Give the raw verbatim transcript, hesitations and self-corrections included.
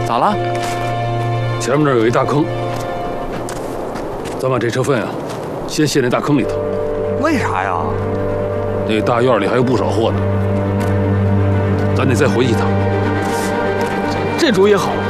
咋了？ 前面那儿有一大坑，咱把这车粪啊，先卸那大坑里头。 为啥呀？ 那大院里还有不少货呢，咱得再回一趟。 这主意好。